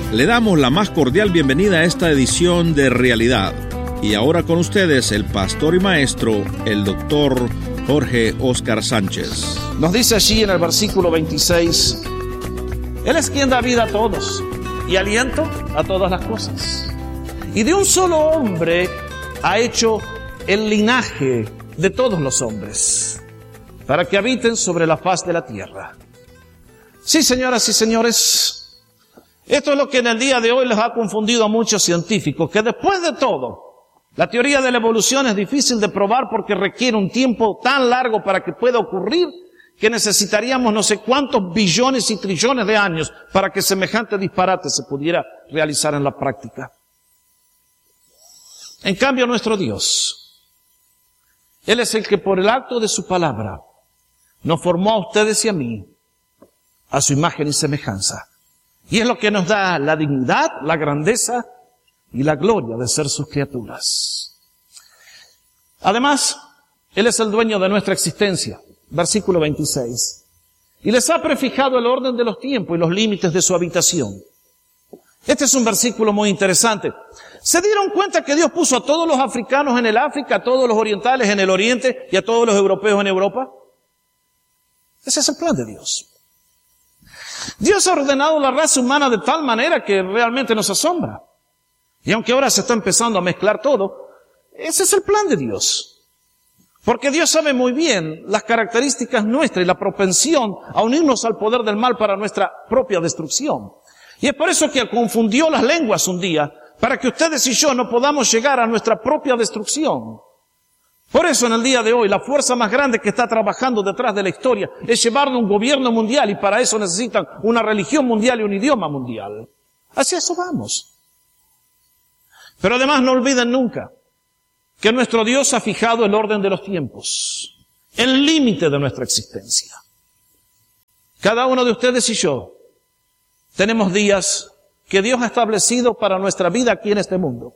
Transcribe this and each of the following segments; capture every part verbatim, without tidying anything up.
Le damos la más cordial bienvenida a esta edición de Realidad. Y ahora con ustedes el pastor y maestro, el doctor Jorge Óscar Sánchez. Nos dice allí en el versículo veintiséis, Él es quien da vida a todos y aliento a todas las cosas. Y de un solo hombre ha hecho el linaje de todos los hombres, para que habiten sobre la faz de la tierra. Sí, señoras y señores, esto es lo que en el día de hoy les ha confundido a muchos científicos, que después de todo, la teoría de la evolución es difícil de probar porque requiere un tiempo tan largo para que pueda ocurrir que necesitaríamos no sé cuántos billones y trillones de años para que semejante disparate se pudiera realizar en la práctica. En cambio, nuestro Dios, Él es el que por el acto de su palabra nos formó a ustedes y a mí a su imagen y semejanza. Y es lo que nos da la dignidad, la grandeza y la gloria de ser sus criaturas. Además, Él es el dueño de nuestra existencia. Versículo veintiséis. Y les ha prefijado el orden de los tiempos y los límites de su habitación. Este es un versículo muy interesante. ¿Se dieron cuenta que Dios puso a todos los africanos en el África, a todos los orientales en el Oriente y a todos los europeos en Europa? Ese es el plan de Dios. Dios ha ordenado la raza humana de tal manera que realmente nos asombra. Y aunque ahora se está empezando a mezclar todo, ese es el plan de Dios. Porque Dios sabe muy bien las características nuestras y la propensión a unirnos al poder del mal para nuestra propia destrucción. Y es por eso que confundió las lenguas un día, para que ustedes y yo no podamos llegar a nuestra propia destrucción. Por eso en el día de hoy la fuerza más grande que está trabajando detrás de la historia es llevar un gobierno mundial, y para eso necesitan una religión mundial y un idioma mundial. Hacia eso vamos. Pero además no olviden nunca que nuestro Dios ha fijado el orden de los tiempos, el límite de nuestra existencia. Cada uno de ustedes y yo tenemos días que Dios ha establecido para nuestra vida aquí en este mundo.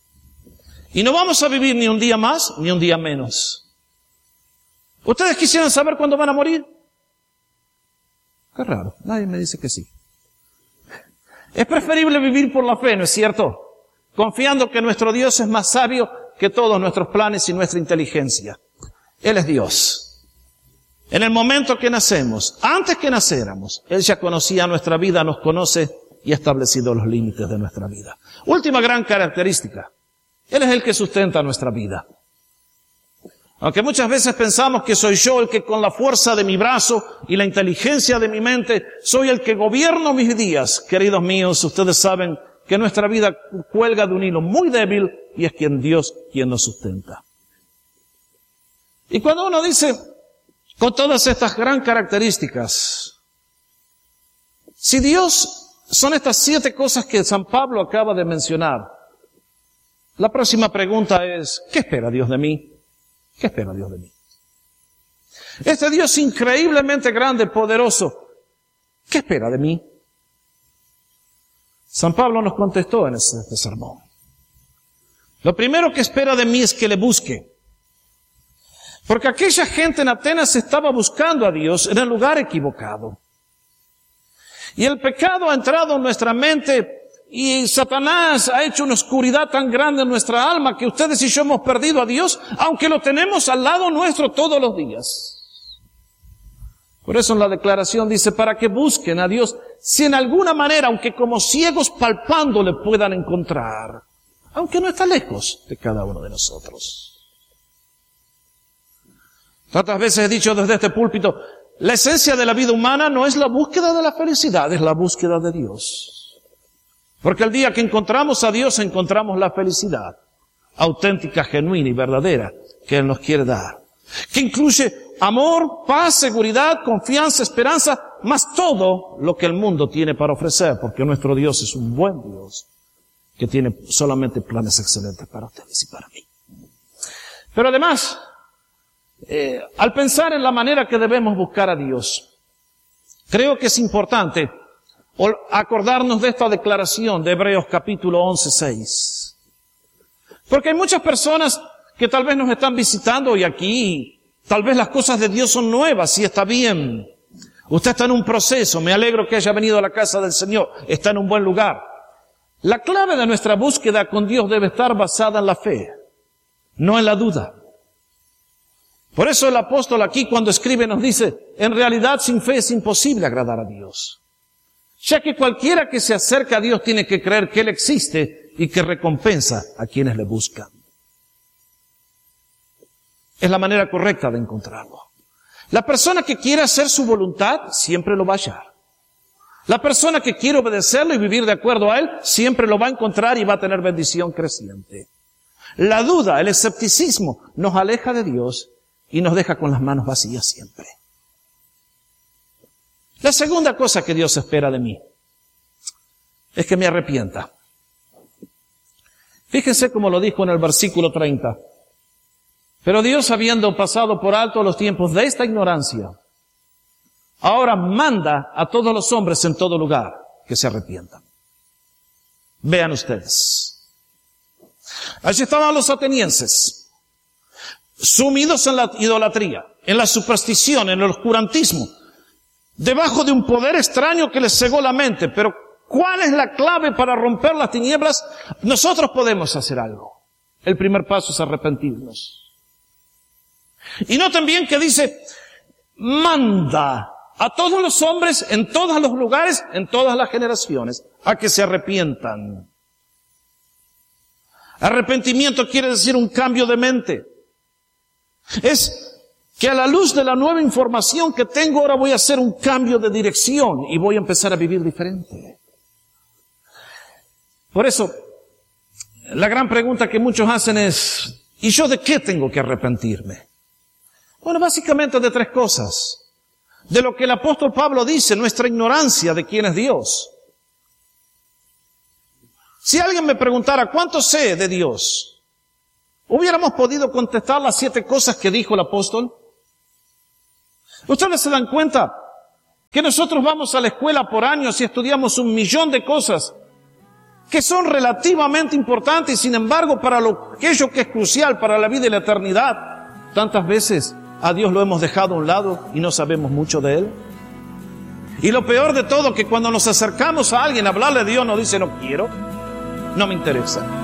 Y no vamos a vivir ni un día más, ni un día menos. ¿Ustedes quisieran saber cuándo van a morir? Qué raro, nadie me dice que sí. Es preferible vivir por la fe, ¿no es cierto? Confiando que nuestro Dios es más sabio que todos nuestros planes y nuestra inteligencia. Él es Dios. En el momento que nacemos, antes que naciéramos, Él ya conocía nuestra vida, nos conoce y ha establecido los límites de nuestra vida. Última gran característica. Él es el que sustenta nuestra vida. Aunque muchas veces pensamos que soy yo el que con la fuerza de mi brazo y la inteligencia de mi mente soy el que gobierno mis días, queridos míos, ustedes saben que nuestra vida cuelga de un hilo muy débil y es quien Dios quien nos sustenta. Y cuando uno dice, con todas estas gran características, si Dios son estas siete cosas que San Pablo acaba de mencionar, la próxima pregunta es, ¿qué espera Dios de mí? ¿Qué espera Dios de mí? Este Dios increíblemente grande, poderoso, ¿qué espera de mí? San Pablo nos contestó en este, este sermón. Lo primero que espera de mí es que le busque. Porque aquella gente en Atenas estaba buscando a Dios en el lugar equivocado. Y el pecado ha entrado en nuestra mente y Satanás ha hecho una oscuridad tan grande en nuestra alma que ustedes y yo hemos perdido a Dios, aunque lo tenemos al lado nuestro todos los días. Por eso en la declaración dice, para que busquen a Dios, si en alguna manera, aunque como ciegos palpando le puedan encontrar, aunque no está lejos de cada uno de nosotros. Tantas veces he dicho desde este púlpito, la esencia de la vida humana no es la búsqueda de la felicidad, es la búsqueda de Dios. Porque el día que encontramos a Dios, encontramos la felicidad auténtica, genuina y verdadera que Él nos quiere dar. Que incluye amor, paz, seguridad, confianza, esperanza, más todo lo que el mundo tiene para ofrecer, porque nuestro Dios es un buen Dios que tiene solamente planes excelentes para ustedes y para mí. Pero además, eh, al pensar en la manera que debemos buscar a Dios, creo que es importante acordarnos de esta declaración de Hebreos capítulo once, seis. Porque hay muchas personas que tal vez nos están visitando y aquí tal vez las cosas de Dios son nuevas y está bien. Usted está en un proceso, me alegro que haya venido a la casa del Señor, está en un buen lugar. La clave de nuestra búsqueda con Dios debe estar basada en la fe, no en la duda. Por eso el apóstol aquí cuando escribe nos dice, en realidad sin fe es imposible agradar a Dios. Ya que cualquiera que se acerca a Dios tiene que creer que Él existe y que recompensa a quienes le buscan. Es la manera correcta de encontrarlo. La persona que quiere hacer su voluntad siempre lo va a hallar. La persona que quiere obedecerlo y vivir de acuerdo a Él siempre lo va a encontrar y va a tener bendición creciente. La duda, el escepticismo nos aleja de Dios y nos deja con las manos vacías siempre. La segunda cosa que Dios espera de mí es que me arrepienta. Fíjense cómo lo dijo en el versículo treinta. Pero Dios, habiendo pasado por alto los tiempos de esta ignorancia, ahora manda a todos los hombres en todo lugar que se arrepientan. Vean ustedes. Allí estaban los atenienses, sumidos en la idolatría, en la superstición, en el oscurantismo, debajo de un poder extraño que les cegó la mente. Pero ¿cuál es la clave para romper las tinieblas? Nosotros podemos hacer algo. El primer paso es arrepentirnos. Y noten bien que dice, manda a todos los hombres en todos los lugares, en todas las generaciones, a que se arrepientan. Arrepentimiento quiere decir un cambio de mente. Es que a la luz de la nueva información que tengo, ahora voy a hacer un cambio de dirección y voy a empezar a vivir diferente. Por eso, la gran pregunta que muchos hacen es, ¿y yo de qué tengo que arrepentirme? Bueno, básicamente de tres cosas. De lo que el apóstol Pablo dice, nuestra ignorancia de quién es Dios. Si alguien me preguntara, ¿cuánto sé de Dios? ¿Hubiéramos podido contestar las siete cosas que dijo el apóstol? ¿Ustedes se dan cuenta que nosotros vamos a la escuela por años y estudiamos un millón de cosas que son relativamente importantes y sin embargo para lo, aquello que es crucial para la vida y la eternidad, tantas veces a Dios lo hemos dejado a un lado y no sabemos mucho de Él? Y lo peor de todo, que cuando nos acercamos a alguien a hablarle de Dios nos dice, no quiero, no me interesa.